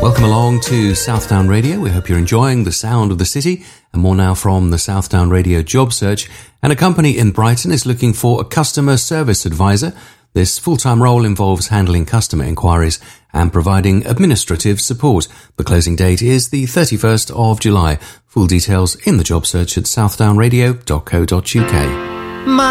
Welcome along to Southdown Radio. We hope you're enjoying the sound of the city, and more now from the Southdown Radio job search. And a company in Brighton is looking for a customer service advisor. This full-time role involves handling customer inquiries and providing administrative support. The closing date is the 31st of July. Full details in the job search at southdownradio.co.uk.